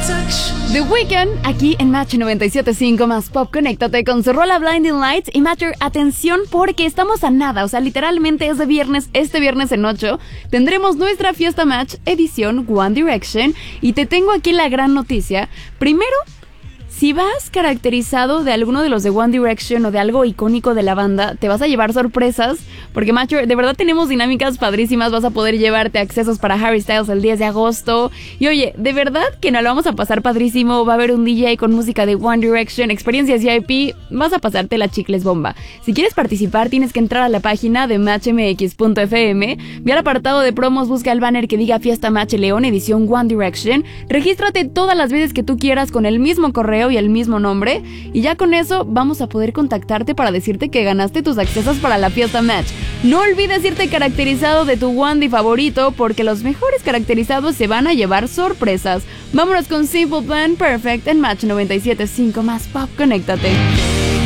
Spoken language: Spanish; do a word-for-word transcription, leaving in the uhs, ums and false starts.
The Weeknd, aquí en Match noventa y siete punto cinco más Pop. Conéctate con su rola Blinding Lights. Y Matcher, atención porque estamos a nada, o sea, literalmente es de viernes, este viernes en ocho tendremos nuestra fiesta Match edición One Direction. Y te tengo aquí la gran noticia. Primero, si vas caracterizado de alguno de los de One Direction o de algo icónico de la banda, te vas a llevar sorpresas, porque Matcher, de verdad tenemos dinámicas padrísimas. Vas a poder llevarte accesos para Harry Styles el diez de agosto. Y oye, de verdad que nos lo vamos a pasar padrísimo. Va a haber un D J con música de One Direction, experiencias V I P. Vas a pasarte la chicles bomba. Si quieres participar, tienes que entrar a la página de match m x punto f m. Ve al apartado de promos, busca el banner que diga Fiesta Match León edición One Direction. Regístrate todas las veces que tú quieras con el mismo correo y el mismo nombre, y ya con eso vamos a poder contactarte para decirte que ganaste tus accesos para la fiesta Match. No olvides irte caracterizado de tu Wandy favorito, porque los mejores caracterizados se van a llevar sorpresas. Vámonos con Simple Plan Perfect en Match noventa y siete punto cinco más Pop. Conéctate.